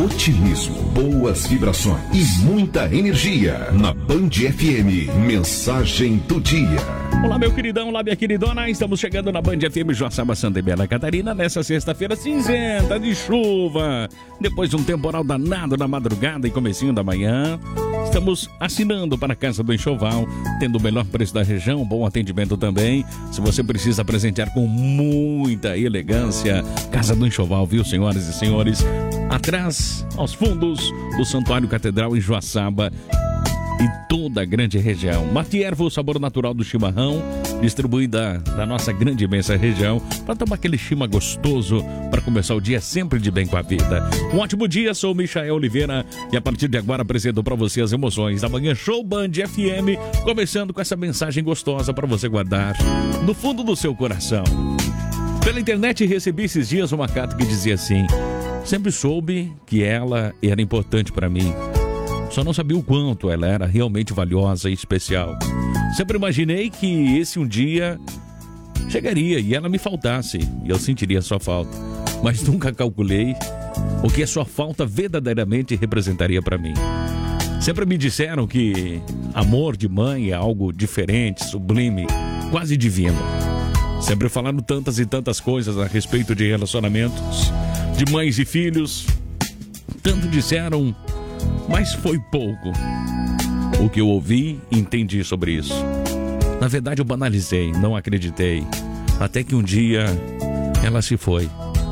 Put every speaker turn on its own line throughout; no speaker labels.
otimismo, boas vibrações e muita energia. Na Band FM, mensagem do dia.
Olá, meu queridão, olá, minha queridona. Estamos chegando na Band FM Joaçaba, Santa Bela Catarina, nessa sexta-feira cinzenta de chuva. Depois de um temporal danado na madrugada e comecinho da manhã, estamos assinando para a Casa do Enxoval, tendo o melhor preço da região, bom atendimento também. Se você precisa presentear com muita elegância, Casa do Enxoval, viu, senhoras e senhores? Atrás, aos fundos do Santuário Catedral em Joaçaba e toda a grande região. Matierva, o sabor natural do chimarrão, distribuída da nossa grande e imensa região, para tomar aquele chima gostoso, para começar o dia sempre de bem com a vida. Um ótimo dia, sou o Michael Oliveira e a partir de agora apresento para você as emoções da Manhã Show Band FM, começando com essa mensagem gostosa para você guardar no fundo do seu coração. Pela internet recebi esses dias uma carta que dizia assim: sempre soube que ela era importante para mim. Só não sabia o quanto ela era realmente valiosa e especial. Sempre imaginei que esse um dia chegaria e ela me faltasse e eu sentiria sua falta. Mas nunca calculei o que a sua falta verdadeiramente representaria para mim. Sempre me disseram que amor de mãe é algo diferente, sublime, quase divino. Sempre falaram tantas e tantas coisas a respeito de relacionamentos, de mães e filhos. Tanto disseram, mas foi pouco o que eu ouvi e entendi sobre isso. Na verdade, eu banalizei, não acreditei. Até que um dia ela se foi.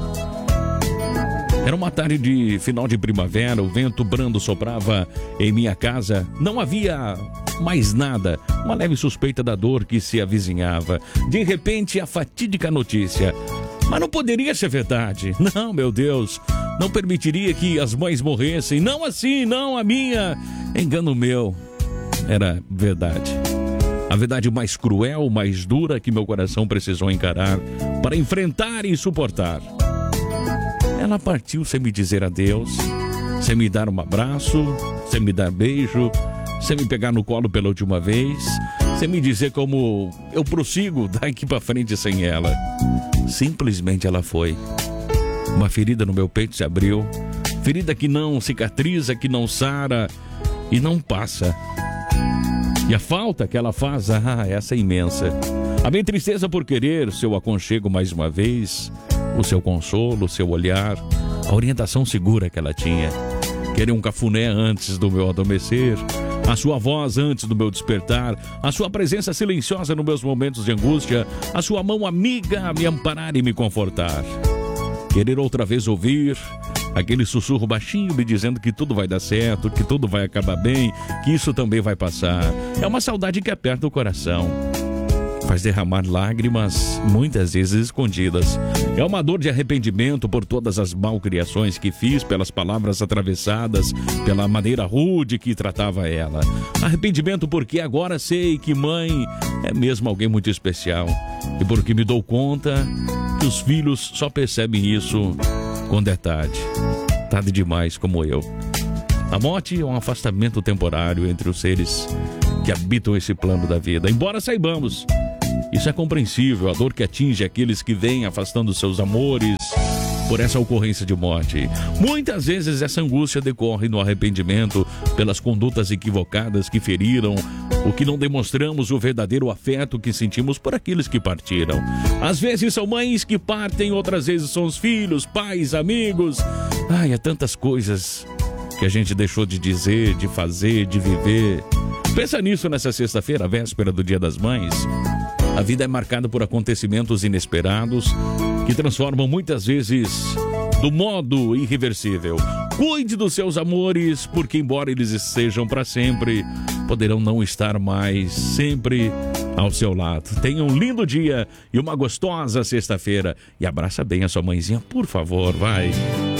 Era uma tarde de final de primavera, o vento brando soprava em minha casa. Não havia mais nada, uma leve suspeita da dor que se avizinhava. De repente, a fatídica notícia. Mas não poderia ser verdade. Não, meu Deus, não permitiria que as mães morressem. Não assim, não a minha. Engano meu. Era verdade. A verdade mais cruel, mais dura que meu coração precisou encarar para enfrentar e suportar. Ela partiu sem me dizer adeus, sem me dar um abraço, sem me dar beijo, sem me pegar no colo pela última vez, sem me dizer como eu prossigo daqui pra frente sem ela. Simplesmente ela foi. Uma ferida no meu peito se abriu, ferida que não cicatriza, que não sara e não passa. E a falta que ela faz, essa é imensa. A minha tristeza por querer seu aconchego mais uma vez, o seu consolo, o seu olhar, a orientação segura que ela tinha. Querer um cafuné antes do meu adormecer, a sua voz antes do meu despertar, a sua presença silenciosa nos meus momentos de angústia, a sua mão amiga a me amparar e me confortar. Querer outra vez ouvir aquele sussurro baixinho me dizendo que tudo vai dar certo, que tudo vai acabar bem, que isso também vai passar. É uma saudade que aperta o coração, faz derramar lágrimas, muitas vezes escondidas. É uma dor de arrependimento por todas as malcriações que fiz, pelas palavras atravessadas, pela maneira rude que tratava ela. Arrependimento porque agora sei que mãe é mesmo alguém muito especial. E porque me dou conta que os filhos só percebem isso quando é tarde. Tarde demais, como eu. A morte é um afastamento temporário entre os seres que habitam esse plano da vida. Embora saibamos, isso é compreensível, a dor que atinge aqueles que vêm afastando seus amores por essa ocorrência de morte. Muitas vezes essa angústia decorre no arrependimento pelas condutas equivocadas que feriram, o que não demonstramos o verdadeiro afeto que sentimos por aqueles que partiram. Às vezes são mães que partem, outras vezes são os filhos, pais, amigos. É tantas coisas que a gente deixou de dizer, de fazer, de viver. Pensa nisso nessa sexta-feira, véspera do Dia das Mães. A vida é marcada por acontecimentos inesperados que transformam muitas vezes do modo irreversível. Cuide dos seus amores, porque embora eles estejam para sempre, poderão não estar mais sempre ao seu lado. Tenha um lindo dia e uma gostosa sexta-feira. E abraça bem a sua mãezinha, por favor, vai.